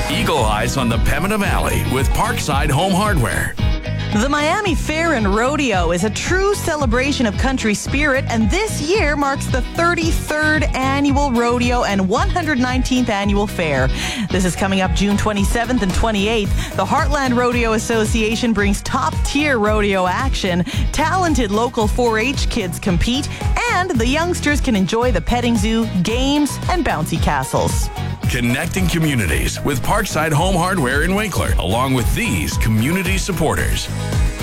Eagle Eyes on the Pembina Valley with Parkside Home Hardware. The Miami Fair and Rodeo is a true celebration of country spirit, and this year marks the 33rd annual rodeo and 119th annual fair. This is coming up June 27th and 28th. The Heartland Rodeo Association brings top-tier rodeo action. Talented local 4-H kids compete, and the youngsters can enjoy the petting zoo, games, and bouncy castles. Connecting communities with Parkside Home Hardware in Winkler, along with these community supporters.